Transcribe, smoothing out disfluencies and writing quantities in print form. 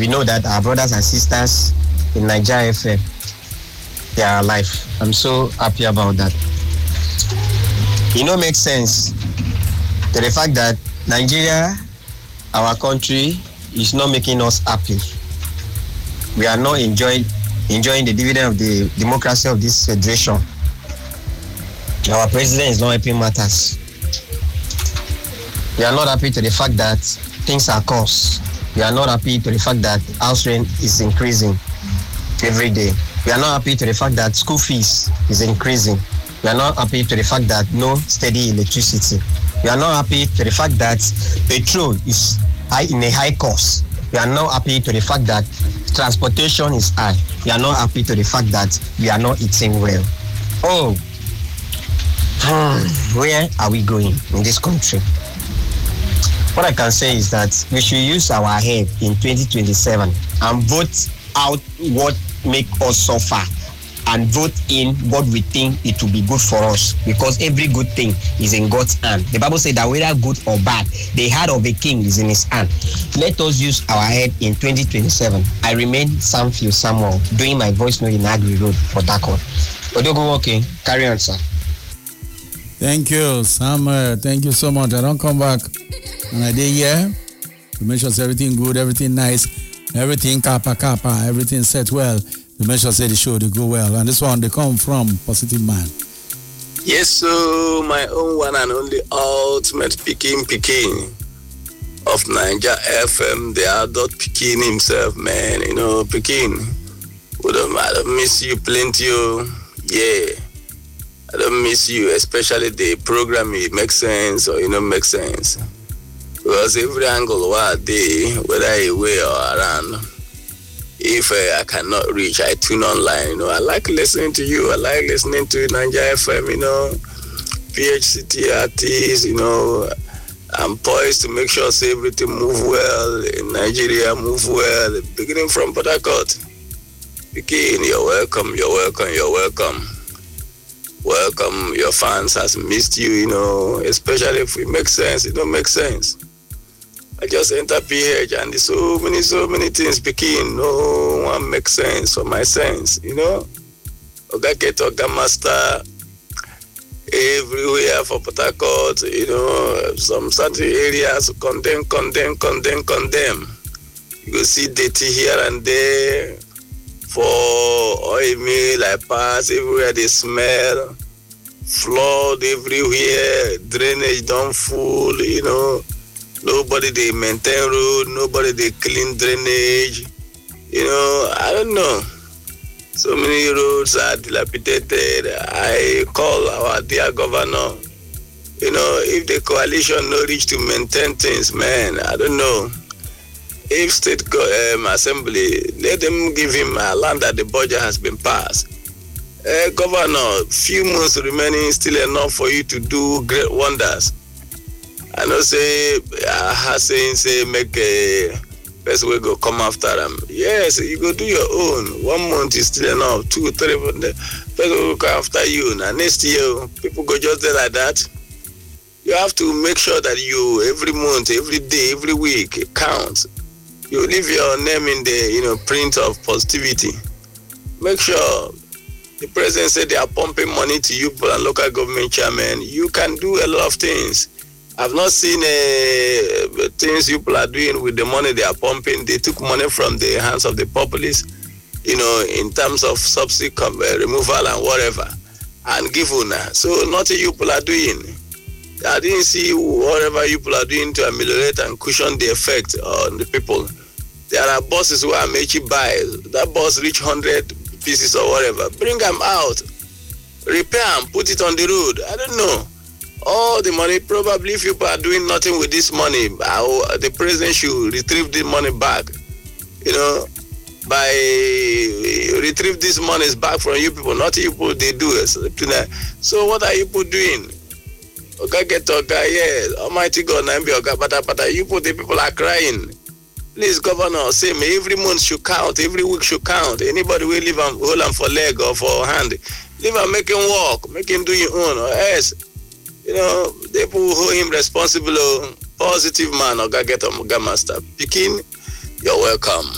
know that our brothers and sisters in Nigeria FM, they are alive. I'm so happy about that. It makes sense to the fact that Nigeria, our country, is not making us happy. We are not enjoying the dividend of the democracy of this federation. Our president is not helping matters. We are not happy to the fact that things are cost. We are not happy to the fact that house rent is increasing every day. We are not happy to the fact that school fees is increasing. We are not happy to the fact that no steady electricity. We are not happy to the fact that petrol is in a high cost. We are not happy to the fact that transportation is high. We are not happy to the fact that we are not eating well. Where are we going in this country? What I can say is that we should use our head in 2027 and vote out what makes us suffer and vote in what we think it will be good for us, because every good thing is in God's hand. The Bible says that whether good or bad, the heart of a king is in his hand. Let us use our head in 2027. I remain Samfield Samuel, doing my voice note in Agri Road for Dakon. Odogo, okay, carry on, sir. Thank you, Samuel. Thank you so much. I don't come back and I did here to make sure everything good, everything nice, everything kappa, everything set well. To make sure the show they go well. And this one they come from Positive Man. Yes, so my own one and only ultimate Peking of Niger FM, the adult Peking himself, man. Peking. I don't miss you plenty. Yeah. I don't miss you, especially the program. It makes sense or make sense. Because every angle whether away or around, if I cannot reach, I tune online. I like listening to you. I like listening to Niger FM, PHCT artists, I'm poised to make sure everything move well in Nigeria, move well, beginning from Port Harcourt. Begin, you're welcome. Welcome, your fans has missed you, especially if it makes sense, it don't make sense. I just enter PH and there's so many things begin. No one makes sense for my sense, Oga get Oga Master everywhere for Port Harcourt, some certain areas condemn. You go see dirty here and there for oil mill, like pass everywhere they smell, flood everywhere, drainage don't full, Nobody they maintain road, nobody they clean drainage. I don't know. So many roads are dilapidated. I call our dear governor. If the coalition no reach to maintain things, man, I don't know. If state assembly, let them give him a land that the budget has been passed. Governor, few months remaining, still enough for you to do great wonders. I know say make a best way go come after them. Yes, you go do your own. 1 month is still enough. 2, 3, first will go after you. Now next year, people go just there like that. You have to make sure that you every month, every day, every week counts. You leave your name in the print of positivity. Make sure the president said they are pumping money to you and local government chairman. You can do a lot of things. I've not seen things people are doing with the money they are pumping. They took money from the hands of the populace, in terms of subsidy removal and whatever, and give una. So nothing you people are doing. I didn't see whatever you people are doing to ameliorate and cushion the effect on the people. There are buses who are making buy. That bus reach 100 pieces or whatever. Bring them out, repair and put it on the road. I don't know. All the money, probably if you are doing nothing with this money, the president should retrieve the money back. By retrieve this money back from you people, not you people, they do it. So what are you people doing? Okay, yes, Almighty God, but you people, the people are crying. Please, Governor, say me every month should count, every week should count. Anybody will leave him, hold him for leg or for hand. Leave him, make him walk, make him do your own, or else. They will hold him responsible, positive man, or get him, master. Peking, you're welcome.